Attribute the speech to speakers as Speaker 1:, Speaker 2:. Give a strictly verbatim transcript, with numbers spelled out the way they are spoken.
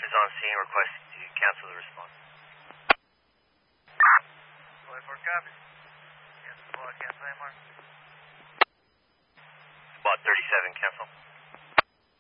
Speaker 1: is on scene requesting to cancel the response.
Speaker 2: forty-four copies. Cancel, cancel, Amar.
Speaker 1: Spot thirty-seven, cancel.